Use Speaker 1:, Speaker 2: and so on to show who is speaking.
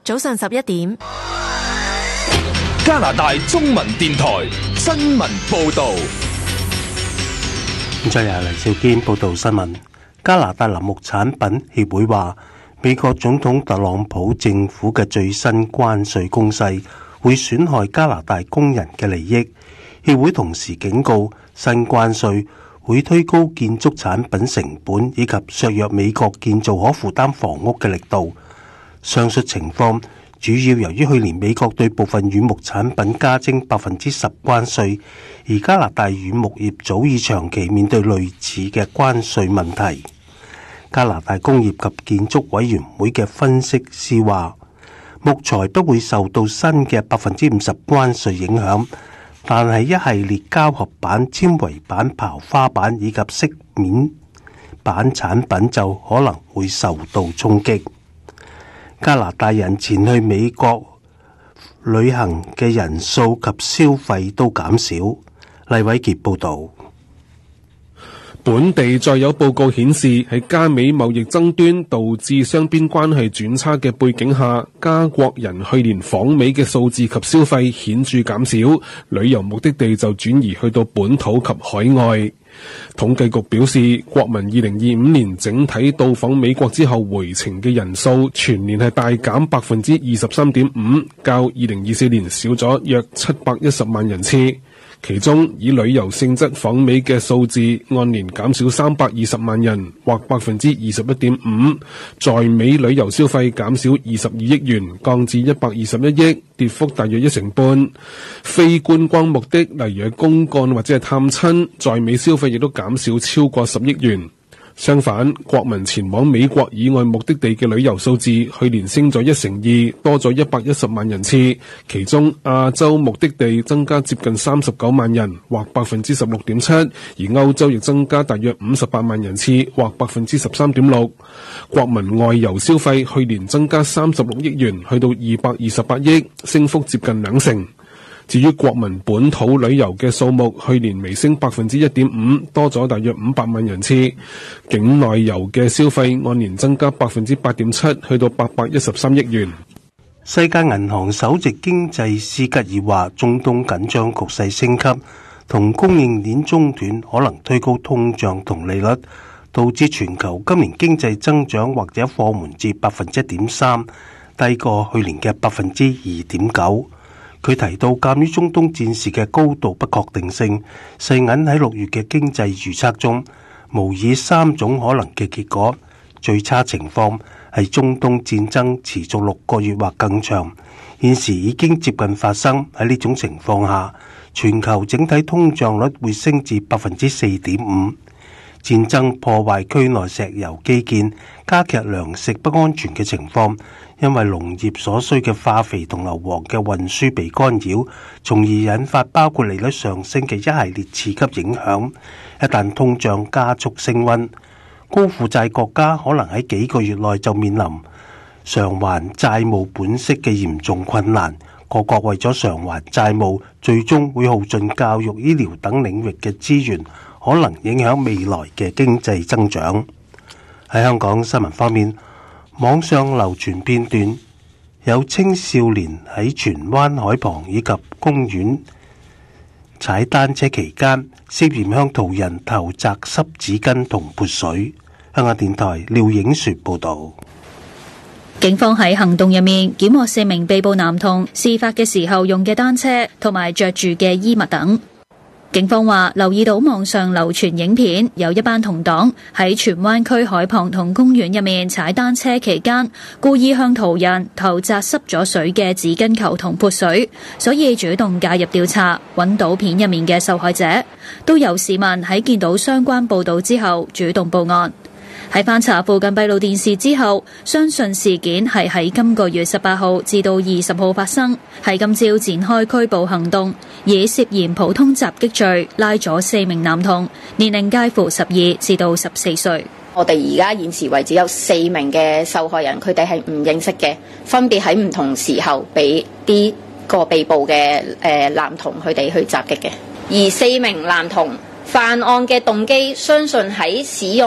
Speaker 1: 早上11點。
Speaker 2: 加拿大中文電台新聞報道。
Speaker 3: 再由黎少堅報道新聞。加拿大林木產品協會話，美國總統特朗普政府嘅最新關稅攻勢會損害加拿大工人嘅利益。協會同時警告，新關稅會推高建築產品成本以及削弱美國建造可負擔房屋嘅力度。上述情況主要由於去年美國對部分軟木產品加徵10%關稅，而加拿大軟木業早已長期面對類似嘅關稅問題。加拿大工業及建築委員會嘅分析師話，木材不會受到新嘅50%關稅影響，但係一系列膠合板、纖維板、刨花板以及飾面板產品就可能會受到衝擊。加拿大人前去美國旅行嘅人數及消費都減少。黎偉傑報導。
Speaker 4: 本地再有報告顯示，喺加美貿易爭端導致雙邊關係轉差嘅背景下，加國人去年訪美嘅數字及消費顯著減少，旅遊目的地就轉移去到本土及海外。統計局表示，國民2025年整體到訪美國之後回程嘅人數全年係大減23.5%，較2024年少咗約710萬人次。其中以旅遊性質訪美嘅數字按年減少320萬人，或21.5%。在美旅遊消費減少22億元，降至121億，跌幅大約1.5%。非觀光目的，例如公幹或者係探親，在美消費亦都減少超過10億元。相反，國民前往美國以外目的地嘅旅遊數字去年升咗1.2%，多咗110萬人次。其中亞洲目的地增加接近39萬人，或16.7%，而歐洲亦增加大約58萬人次，或13.6%。國民外遊消費去年增加36億元，去到228億，升幅接近2成。至於國民本土旅遊嘅數目，去年微升1.5%，多咗大約500萬人次。境內遊嘅消費按年增加8.7%，去到813億元。
Speaker 3: 世界銀行首席經濟師吉爾話，中東緊張局勢升級同供應鏈中斷可能推高通脹同利率，導致全球今年經濟增長或者放緩至 1.3%， 低過去年嘅 2.9%。佢提到，鑑於中東戰事嘅高度不確定性，世銀喺6月嘅經濟預測中，模擬3種可能嘅結果。最差情況係中東戰爭持續6個月或更長，現時已經接近發生。喺呢種情況下，全球整體通脹率會升至 4.5%。戰爭破壞區內石油基建，加劇糧食不安全嘅情況，因為農業所需嘅化肥同硫磺嘅運輸被干擾，從而引發包括利率上升嘅一系列次級影響。一旦通脹加速升溫，高負債國家可能喺幾個月內就面臨償還債務本息嘅嚴重困難。各國為咗償還債務，最終會耗盡教育、醫療等領域嘅資源，可能影響未來嘅經濟增長。喺香港新聞方面，網上流傳片段，有青少年喺荃灣海旁以及公園踩單車期間，涉嫌向途人投擲濕紙巾同潑水。香港電台廖影雪報導。
Speaker 5: 警方喺行動入面檢獲4名被捕男童事發嘅時候用嘅單車同埋着住嘅衣物等。警方話留意到網上流傳影片，有一班同黨喺荃灣區海旁同公園入面踩單車期間，故意向途人投擲濕咗水嘅紙巾球同潑水，所以主動介入調查，揾到片入面嘅受害者。都有市民喺見到相關報導之後主動報案。喺翻查附近閉路電視之後，相信事件係喺今個月18號至到20號發生。喺今朝展開拘捕行動，以涉嫌普通襲擊罪拉咗4名男童，年齡介乎12至到14歲。
Speaker 6: 我哋而家現時為止有4名嘅受害人，佢哋係唔認識嘅，分別喺唔同時候俾啲個被捕嘅男童佢哋去襲擊嘅。而4名男童犯案嘅動機，相信喺使用